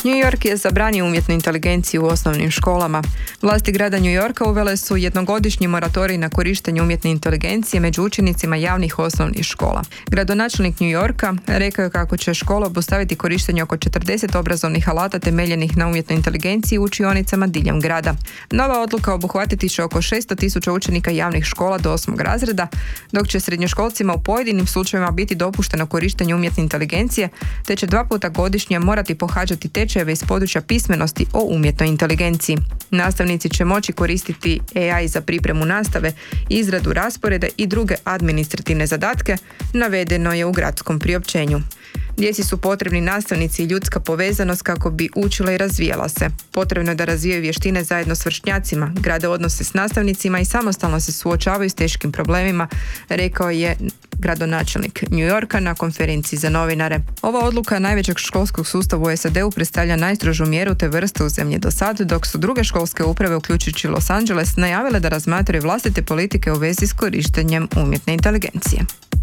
New York je zabranio umjetnu inteligenciju u osnovnim školama. Vlasti grada New Yorka uvele su jednogodišnji moratorij na korištenje umjetne inteligencije među učenicima javnih osnovnih škola. Gradonačelnik New Yorka rekao je kako će škola obustaviti korištenje oko 40 obrazovnih alata temeljenih na umjetnoj inteligenciji u učionicama diljem grada. Nova odluka obuhvatiti će oko 600.000 učenika javnih škola do 8. razreda, dok će srednjoškolcima u pojedinim slučajevima biti dopušteno korištenje umjetne inteligencije, te će 2 puta godišnje morati pohađati tečajeve iz područja pismenosti o umjetnoj inteligenciji. Nastavnici će moći koristiti AI za pripremu nastave, izradu rasporeda i druge administrativne zadatke, navedeno je u gradskom priopćenju. Djeci su potrebni nastavnici i ljudska povezanost kako bi učila i razvijala se. Potrebno je da razvijaju vještine zajedno s vršnjacima, grade odnose s nastavnicima i samostalno se suočavaju s teškim problemima, rekao je gradonačelnik New Yorka na konferenciji za novinare. Ova odluka najvećeg školskog sustava u SAD-u predstavlja najstrožu mjeru te vrste u zemlji do sad, dok su druge školske uprave, uključujući Los Angeles, najavile da razmatraju vlastite politike u vezi s korištenjem umjetne inteligencije.